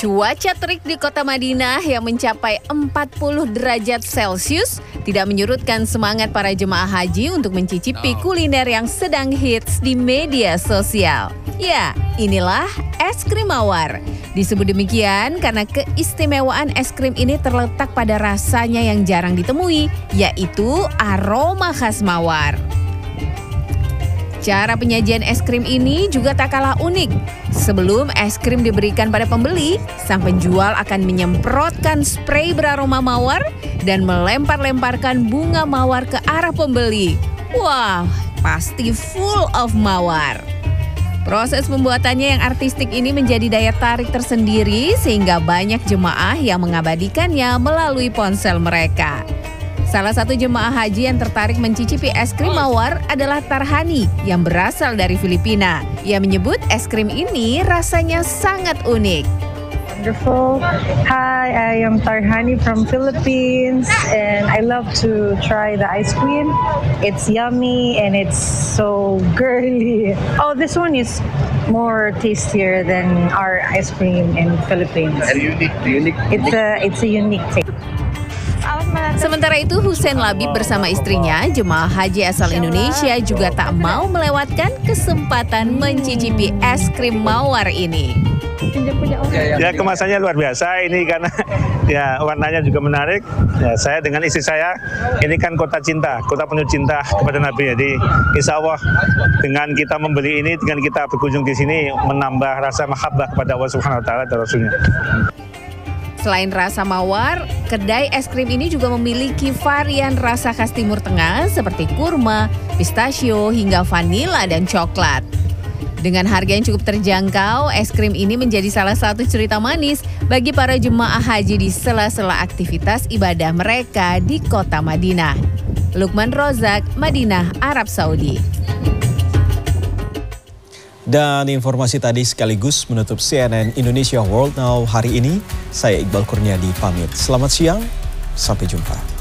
Cuaca terik di kota Madinah yang mencapai 40 derajat Celcius tidak menyurutkan semangat para jemaah haji untuk mencicipi kuliner yang sedang hits di media sosial. Ya, inilah es krim mawar. Disebut demikian karena keistimewaan es krim ini terletak pada rasanya yang jarang ditemui, yaitu aroma khas mawar. Cara penyajian es krim ini juga tak kalah unik. Sebelum es krim diberikan pada pembeli, sang penjual akan menyemprotkan spray beraroma mawar dan melempar-lemparkan bunga mawar ke arah pembeli. Wah, pasti full of mawar. Proses pembuatannya yang artistik ini menjadi daya tarik tersendiri sehingga banyak jemaah yang mengabadikannya melalui ponsel mereka. Salah satu jemaah haji yang tertarik mencicipi es krim mawar adalah Tarhani yang berasal dari Filipina. Ia menyebut es krim ini rasanya sangat unik. Wonderful. Hi, I am Tarhani from Philippines and I love to try the ice cream. It's yummy and it's so girly. Oh, this one is more tastier than our ice cream in Philippines. Unique. It's a unique taste. Sementara itu, Hussein Labib bersama istrinya, jemaah haji asal Indonesia, juga tak mau melewatkan kesempatan mencicipi es krim mawar ini. Ya, kemasannya luar biasa ini karena ya warnanya juga menarik. Ya, saya dengan istri saya, ini kan kota cinta, kota penuh cinta kepada Nabi. Jadi insya Allah dengan kita membeli ini, dengan kita berkunjung di sini menambah rasa mahabbah kepada Allah Subhanahu Wa Taala dan Rasulnya. Selain rasa mawar, kedai es krim ini juga memiliki varian rasa khas Timur Tengah seperti kurma, pistachio, hingga vanila dan coklat. Dengan harga yang cukup terjangkau, es krim ini menjadi salah satu cerita manis bagi para jemaah haji di sela-sela aktivitas ibadah mereka di kota Madinah. Lukman Rozak, Madinah, Arab Saudi. Dan informasi tadi sekaligus menutup CNN Indonesia World Now hari ini. Saya Iqbal Kurniadi pamit. Selamat siang, sampai jumpa.